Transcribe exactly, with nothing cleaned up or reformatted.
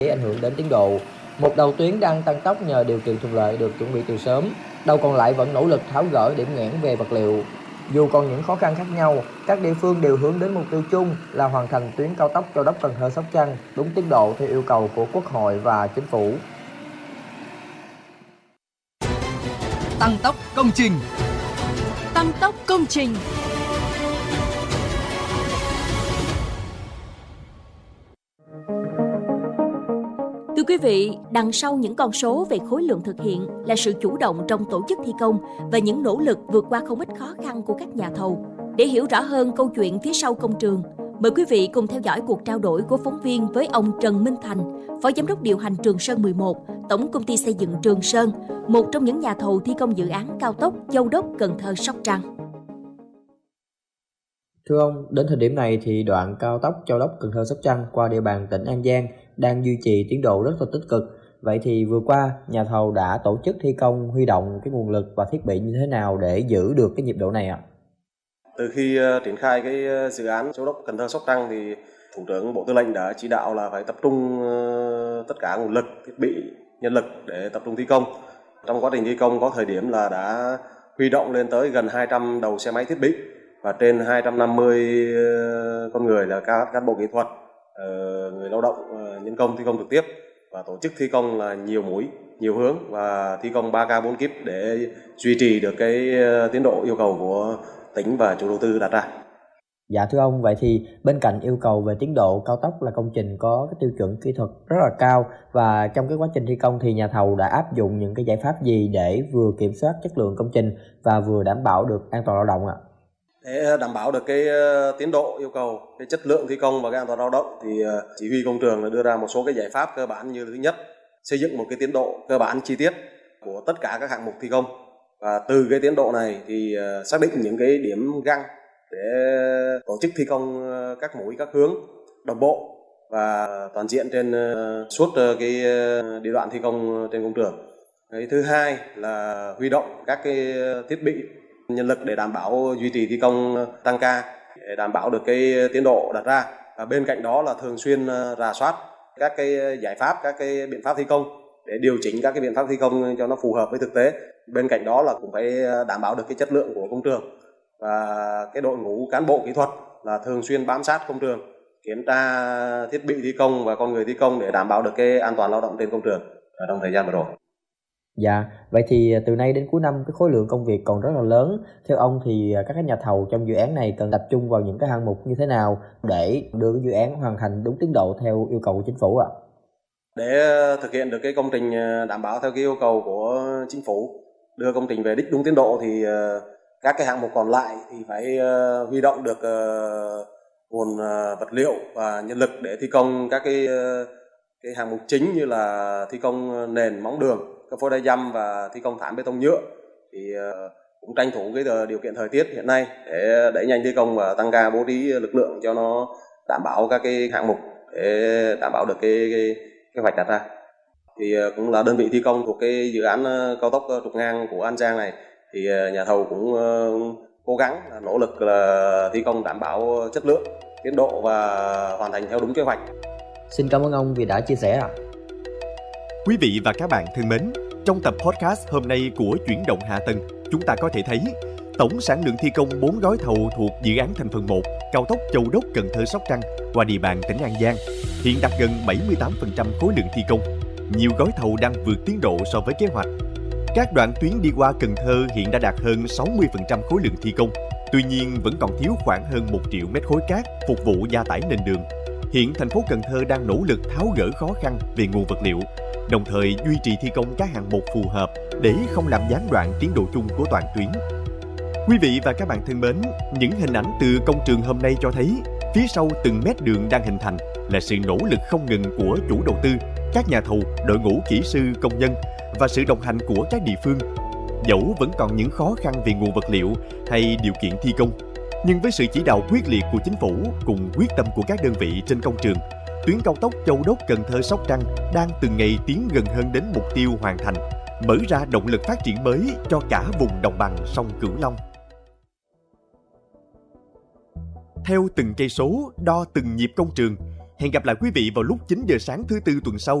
ảnh hưởng đến tiến độ. Một đầu tuyến đang tăng tốc nhờ điều kiện thuận lợi được chuẩn bị từ sớm, đầu còn lại vẫn nỗ lực tháo gỡ điểm nghẽn về vật liệu. Dù còn những khó khăn khác nhau, các địa phương đều hướng đến mục tiêu chung là hoàn thành tuyến cao tốc Châu Đốc - Cần Thơ - Sóc Trăng đúng tiến độ theo yêu cầu của Quốc hội và Chính phủ. Tăng tốc công trình. Tăng tốc công trình. Thưa quý vị, đằng sau những con số về khối lượng thực hiện là sự chủ động trong tổ chức thi công và những nỗ lực vượt qua không ít khó khăn của các nhà thầu. Để hiểu rõ hơn câu chuyện phía sau công trường, mời quý vị cùng theo dõi cuộc trao đổi của phóng viên với ông Trần Minh Thành, Phó Giám đốc điều hành Trường Sơn mười một, Tổng Công ty Xây dựng Trường Sơn, một trong những nhà thầu thi công dự án cao tốc Châu Đốc - Cần Thơ - Sóc Trăng. Thưa ông, đến thời điểm này thì đoạn cao tốc Châu Đốc - Cần Thơ - Sóc Trăng qua địa bàn tỉnh An Giang đang duy trì tiến độ rất là tích cực. Vậy thì vừa qua, nhà thầu đã tổ chức thi công huy động cái nguồn lực và thiết bị như thế nào để giữ được cái nhịp độ này ạ? Từ khi uh, triển khai cái dự án Châu Đốc - Cần Thơ - Sóc Trăng thì Thủ tướng Bộ Tư lệnh đã chỉ đạo là phải tập trung uh, tất cả nguồn lực, thiết bị, nhân lực để tập trung thi công. Trong quá trình thi công có thời điểm là đã huy động lên tới gần hai trăm đầu xe máy thiết bị và trên hai trăm năm mươi uh, con người là các cán bộ kỹ thuật, uh, người lao động, uh, nhân công thi công trực tiếp, và tổ chức thi công là nhiều mũi, nhiều hướng và thi công ba K bốn kíp để duy trì được cái uh, tiến độ yêu cầu của tỉnh và chủ đầu tư đặt ra. Dạ thưa ông, vậy thì bên cạnh yêu cầu về tiến độ, cao tốc là công trình có cái tiêu chuẩn kỹ thuật rất là cao, và trong cái quá trình thi công thì nhà thầu đã áp dụng những cái giải pháp gì để vừa kiểm soát chất lượng công trình và vừa đảm bảo được an toàn lao động ạ? Để đảm bảo được cái tiến độ yêu cầu, cái chất lượng thi công và cái an toàn lao động thì chỉ huy công trường đã đưa ra một số cái giải pháp cơ bản như thứ nhất, xây dựng một cái tiến độ cơ bản chi tiết của tất cả các hạng mục thi công. Và từ cái tiến độ này thì xác định những cái điểm găng để tổ chức thi công các mũi, các hướng đồng bộ và toàn diện trên suốt cái địa đoạn thi công trên công trường. Cái thứ hai là huy động các cái thiết bị, nhân lực để đảm bảo duy trì thi công tăng ca để đảm bảo được cái tiến độ đặt ra. Và bên cạnh đó là thường xuyên rà soát các cái giải pháp, các cái biện pháp thi công để điều chỉnh các cái biện pháp thi công cho nó phù hợp với thực tế. Bên cạnh đó là cũng phải đảm bảo được cái chất lượng của công trường, và cái đội ngũ cán bộ kỹ thuật là thường xuyên bám sát công trường, kiểm tra thiết bị thi công và con người thi công để đảm bảo được cái an toàn lao động trên công trường trong thời gian vừa rồi. Dạ, vậy thì từ nay đến cuối năm cái khối lượng công việc còn rất là lớn. Theo ông thì các cái nhà thầu trong dự án này cần tập trung vào những cái hạng mục như thế nào để đưa cái dự án hoàn thành đúng tiến độ theo yêu cầu của chính phủ ạ? Để thực hiện được cái công trình đảm bảo theo cái yêu cầu của chính phủ, đưa công trình về đích đúng tiến độ thì các cái hạng mục còn lại thì phải huy động được nguồn vật liệu và nhân lực để thi công các cái cái hạng mục chính như là thi công nền, móng đường, cấp phối đá dăm và thi công thảm bê tông nhựa. Thì cũng tranh thủ cái điều kiện thời tiết hiện nay để đẩy nhanh thi công và tăng ca bố trí lực lượng cho nó đảm bảo các cái hạng mục để đảm bảo được cái, cái kế hoạch đặt ra. Thì cũng là đơn vị thi công thuộc cái dự án cao tốc trục ngang của An Giang này, thì nhà thầu cũng cố gắng nỗ lực là thi công đảm bảo chất lượng, tiến độ và hoàn thành theo đúng kế hoạch. Xin cảm ơn ông vì đã chia sẻ ạ. Quý vị và các bạn thân mến, trong tập podcast hôm nay của Chuyển động Hạ Tầng, chúng ta có thể thấy tổng sản lượng thi công bốn gói thầu thuộc dự án thành phần một cao tốc Châu Đốc - Cần Thơ - Sóc Trăng qua địa bàn tỉnh An Giang hiện đạt gần bảy mươi tám phần trăm khối lượng thi công. Nhiều gói thầu đang vượt tiến độ so với kế hoạch. Các đoạn tuyến đi qua Cần Thơ hiện đã đạt hơn sáu mươi phần trăm khối lượng thi công. Tuy nhiên vẫn còn thiếu khoảng hơn một triệu mét khối cát phục vụ gia tải nền đường. Hiện thành phố Cần Thơ đang nỗ lực tháo gỡ khó khăn về nguồn vật liệu, đồng thời duy trì thi công các hạng mục phù hợp để không làm gián đoạn tiến độ chung của toàn tuyến. Quý vị và các bạn thân mến, những hình ảnh từ công trường hôm nay cho thấy phía sau từng mét đường đang hình thành là sự nỗ lực không ngừng của chủ đầu tư, các nhà thầu, đội ngũ kỹ sư, công nhân và sự đồng hành của các địa phương. Dẫu vẫn còn những khó khăn về nguồn vật liệu hay điều kiện thi công, nhưng với sự chỉ đạo quyết liệt của chính phủ cùng quyết tâm của các đơn vị trên công trường, tuyến cao tốc Châu Đốc - Cần Thơ - Sóc Trăng đang từng ngày tiến gần hơn đến mục tiêu hoàn thành, mở ra động lực phát triển mới cho cả vùng đồng bằng sông Cửu Long. Theo từng cây số, đo từng nhịp công trường, Hẹn gặp lại quý vị vào lúc chín giờ sáng thứ tư tuần sau